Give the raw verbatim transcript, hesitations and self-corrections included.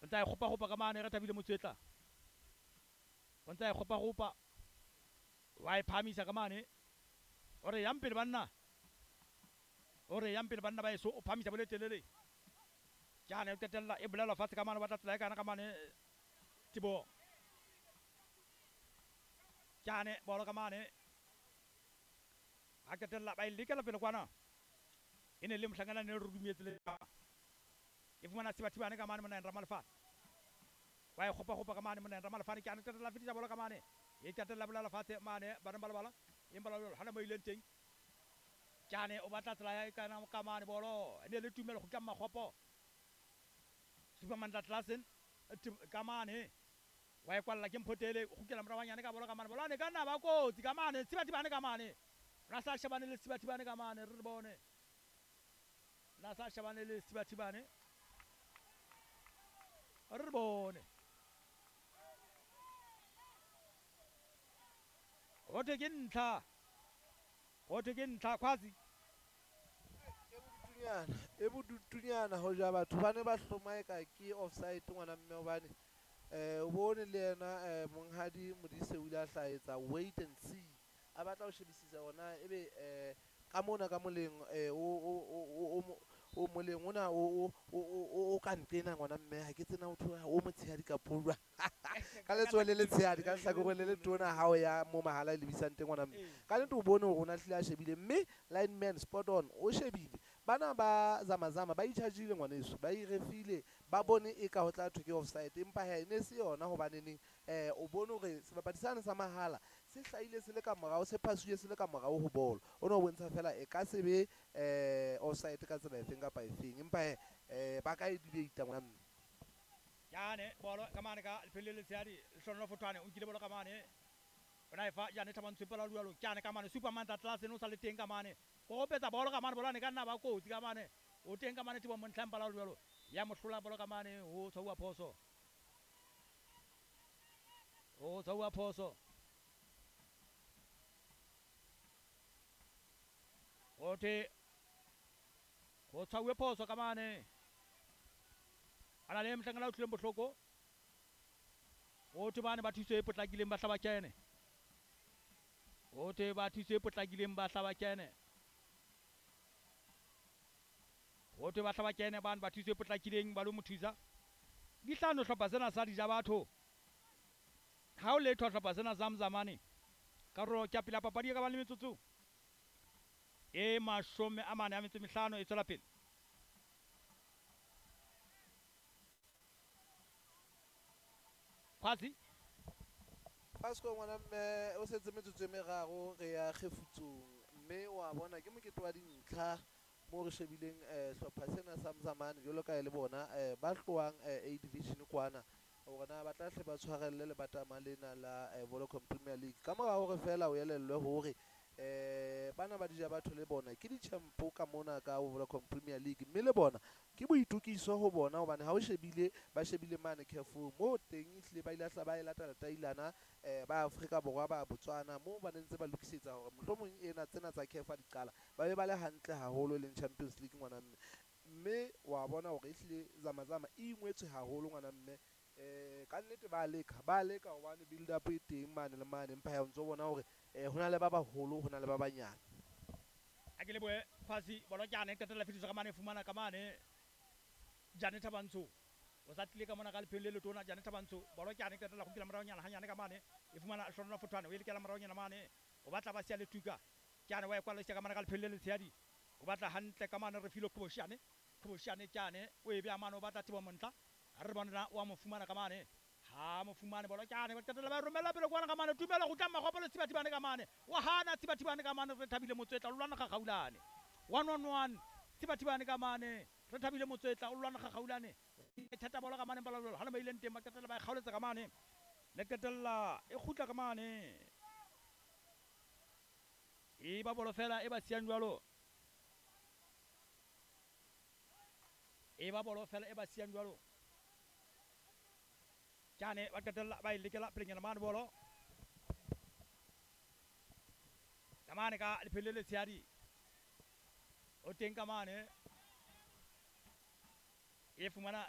ntsa e khopa khopa ka mane re Thabile Motsetla o ntsa e khopa khopa wa e phamisa ka mane ore yang pele banna ore yang pele banna ba eso o phamisa bole telele jana o tetella e bolela fatshe ka mane ba tla kana ka mane Tibo jana bolo ka mane a tetella ba ilikela pele kwana ene le mhlangana ne rudumetse le e fumana Sibatibane ka mane mona Ramalfa wa e khopa khopa ka mane mona Ramalfa ke ana tetella fitisa bolo ka mane e tetella bolela fatshe mane ba bala bala e mbala hana mo ileng teng jane o batla tsela ya kana ka mane bolo ene le tumelo go ka maghopo Superman Atlasen ka mane wa e kwalla ke mphotele go kela morawanyane ka bolo ka mane bolo ne kana ba kotsi ka mane Sibatibane ka mane ra sa shebane le Sibatibane ka mane re bone la sa shebane le Sibatibane re bone o te ke ntlha o te ke ntlha Khwazi Tunyana e bodutunyana ho ja batho ba ne ba hlomae ka ke offside ngwana mme hobane eh o bone le yena eh monghadi Modise o ile a hlaetsa wait and see a batla ho shebisisa ona ebe eh ka mona ka moleng eh o o o o moleng ona o o o ka ntena ngwana mme ha ke tsena ho thola o motshehadi ka pulwa ka letso le le tshehadi ka hlakore le le tona ha o ya mo mahala le bisang teng ngwana mme ka ntse o bone hore ona hlile a shebile mme lineman spot on o shebile bana ba zamazama ba itjhajile ngwaneso ba irefile ba bone e ka ho tla thwe ke offside empa ha ene se yona hobane neng eh o bone hore sebapadi sane sa mahala se hlaile se le ka morao se phasuye se le ka morao ho bolo o no bontsha fela e ka se be eh offside ka tsela efeng kapa efeng empa eh ba ka e debate ngwana mme jane bolo ka mane ka lephelele tshehadi le hlono fotwane o nkile bolo ka mane ona e fa jane Thabang Tshwepela lualo jane ka mane Superman Atlas no sa le teng ka mane go opetsa bolo ka mane bolo ne ka nna ba kotsi ka mane o teng ka mane Tibo Montlhampa la lualo ya mohlola bolo ka mane ho tshwa phoso o tshwa phoso o te go tshwa phoso ka mane ana le mhlangana o tlileng bohloko o te bane ba thuso e potlakileng ba hlaba kene o te ba thuso e potlakileng ba hlaba kene o te ba hlaba kene bane ba thuso e potlakileng ba lo mo thusa di hlano hlopha sena sa dija batho ha o letho hlopha sena Zamzamane ka ro ke pela papadi ka ba le metsotso e mashome a mane a metso mehlano e tswela pele Khwazi Pasco ngwana mme o setse metsotso e meraro re ya kgefutsong mme wa bona ke mokete wa dintlha mo re shebileng eh hlopha sena sa Mzamane jalo ka le bona eh ba hlowang A division kwana hore na ba tla hle ba tshwarelle le batama lena la Vodacom Premier League ka mora hore fela o yelellwe hore eh bana ba dija batho le bona ke di-champo ka mona ka Vodacom Premier League mme le bona ke boitukiso ho bona hobane ha o shebile ba shebile mane careful mo teng ehlile ba ilahla ba latela tailana eh ba Afrika Borwa ba Botswana mo ba ntse ba lokisetsa hore mohlomong ena tsena tsa Cafe di qala ba be ba le hantle haholo le Champions League ngwana mme mme wa bona hore ehlile Zamazama e ingwetswe haholo ngwana mme eh ka nnete ba leka ba leka hobane build up e teng mane le mane empa ha o ntso bona hore eh hona le ba baholo hona le ba banyane a ke le boe Khwazi bolo jane ka tla fitiso ka mane fumana ka mane jane Thabantsho o sa tlile ka mona ka lephelele le tona jane Thabantsho bolo jane ka tla go kila moraonyana hanyane ka mane e fumana hlono fotwane o ile ke la moraonyana mane o batla ba sia le tuka jane wa e kwala ka mane ka lephelele le tshehadi o batla hantle ka mane re filo Khoboshane Khoboshane jane o e be a mane o batla Tibo Montla re bona wa mo fumana ka mane ha mo fumane bolo jane ba tla ba romela pele kwana ka mane tumela go tla magopolo Sibatibane ka mane wa hana Sibatibane ka mane re Thabile Motsetla lwana ga gaulane one on one Sibatibane ka mane re Thabile Motsetla o lwana ga gaulane e thata bolo ka mane balalo hana ba ileng teng ba ketela ba e kgaoletsa ka mane le ketella e khutla ka mane e ba bolo fela e ba siang jwalo e ba bolo fela e ba siang jwalo jane ba ketella ba ile ke la plengena mane bolo ka mane ka lephelele tshehadi o teng ka mane e fumana